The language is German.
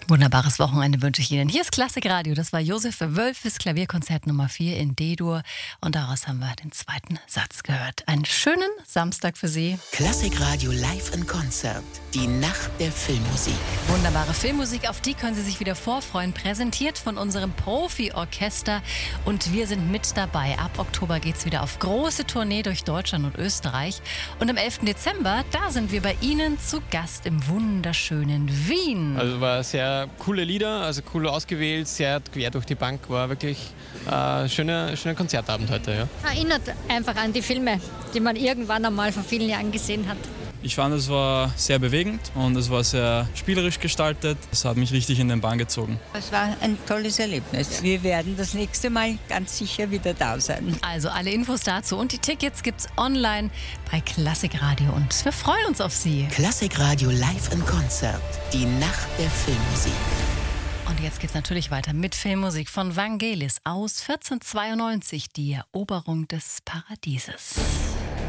Wunderbares Wochenende wünsche ich Ihnen. Hier ist Klassikradio. Das war Josef Wölfes Klavierkonzert Nummer 4 in D-Dur. Und daraus haben wir den zweiten Satz gehört. Einen schönen Samstag für Sie. Klassikradio live in Konzert. Die Nacht der Filmmusik. Wunderbare Filmmusik, auf die können Sie sich wieder vorfreuen. Präsentiert von unserem Profi-Orchester. Und wir sind mit dabei. Ab Oktober geht es wieder auf große Tournee durch Deutschland und Österreich. Und am 11. Dezember, da sind wir bei Ihnen zu Gast im wunderschönen Wien. Also war sehr coole Lieder, also cool ausgewählt, sehr quer durch die Bank, war wirklich schöner Konzertabend heute. Ja. Erinnert einfach an die Filme, die man irgendwann einmal vor vielen Jahren gesehen hat. Ich fand, es war sehr bewegend und es war sehr spielerisch gestaltet. Es hat mich richtig in den Bann gezogen. Es war ein tolles Erlebnis. Wir werden das nächste Mal ganz sicher wieder da sein. Also alle Infos dazu und die Tickets gibt's online bei Klassikradio und wir freuen uns auf Sie. Klassikradio live in Konzert. Die Nacht der Filmmusik. Und jetzt geht's natürlich weiter mit Filmmusik von Vangelis aus 1492, die Eroberung des Paradieses.